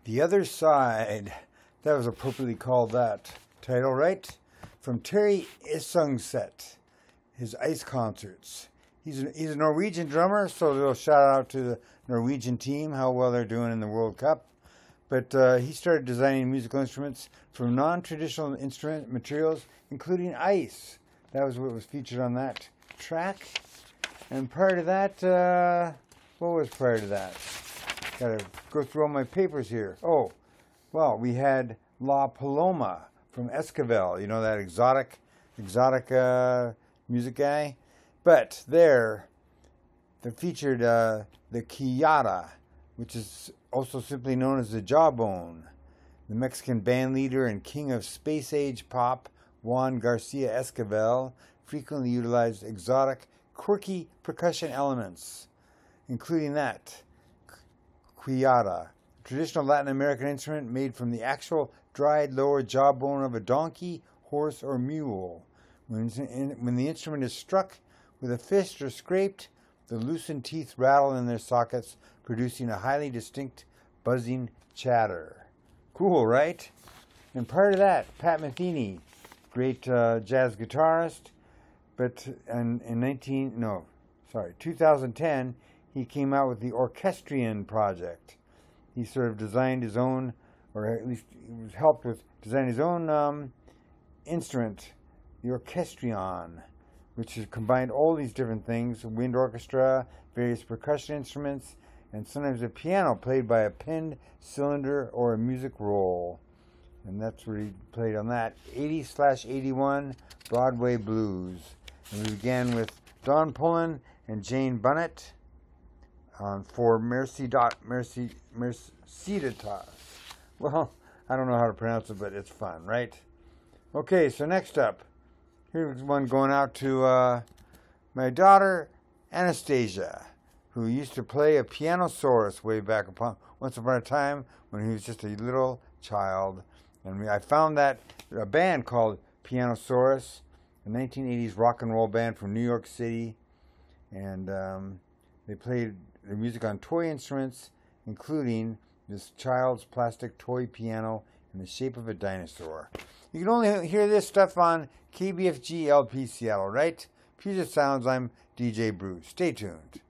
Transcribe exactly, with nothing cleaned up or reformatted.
The Other Side. That was appropriately called that title, right? From Terry Isungset, his Ice Concerts. He's a, he's a Norwegian drummer, so a little shout out to the Norwegian team, how well they're doing in the World Cup. But uh, he started designing musical instruments from non-traditional instrument materials, including ice. That was what was featured on that track. And prior to that, uh, what was prior to that? Gotta go through all my papers here. Oh, well, we had La Paloma from Esquivel. You know, that exotic, exotic uh, music guy? But there, they featured uh, the Quillada, which is also simply known as the Jawbone. The Mexican band leader and king of space-age pop, Juan Garcia Esquivel, frequently utilized exotic, quirky percussion elements, including that Quillada, a traditional Latin American instrument made from the actual dried lower jawbone of a donkey, horse, or mule. When, when the instrument is struck with a fist or scraped, the loosened teeth rattle in their sockets, producing a highly distinct buzzing chatter. Cool, right? And prior to that, Pat Metheny, great uh, jazz guitarist, but in, in nineteen no, sorry, two thousand ten, he came out with the Orchestrion project. He sort of designed his own, or at least he was helped with designing his own um, instrument, the Orchestrion, which has combined all these different things, wind orchestra, various percussion instruments, and sometimes a piano played by a pinned cylinder or a music roll. And that's where he played on that. eighty slash eighty-one Broadway Blues. And we began with Don Pullen and Jane Bunnett um, for Merci dot Merci Mercedes. Well, I don't know how to pronounce it, but it's fun, right? Okay, so next up, here's one going out to uh, my daughter Anastasia, who used to play a Pianosaurus way back upon once upon a time when he was just a little child. And I found that a band called Pianosaurus, a nineteen eighties rock and roll band from New York City, and um, they played their music on toy instruments, including this child's plastic toy piano in the shape of a dinosaur. You can only hear this stuff on K B F G L P Seattle, right? Puget Sounds, I'm D J Bruce. Stay tuned.